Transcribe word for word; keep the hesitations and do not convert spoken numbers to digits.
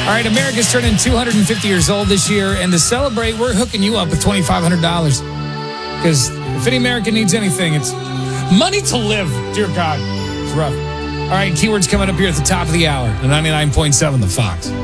right, America's turning two hundred fifty years old this year, and to celebrate, we're hooking you up with twenty-five hundred dollars. Because if any American needs anything, it's money to live. Dear God, it's rough. All right, keywords coming up here at the top of the hour. The ninety-nine point seven, The Fox.